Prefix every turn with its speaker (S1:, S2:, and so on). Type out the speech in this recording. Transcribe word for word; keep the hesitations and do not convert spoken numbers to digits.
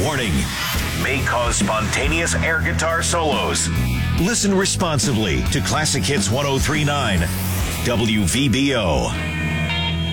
S1: Warning: may cause spontaneous air guitar solos. Listen responsibly to Classic Hits one oh three point nine W V B O.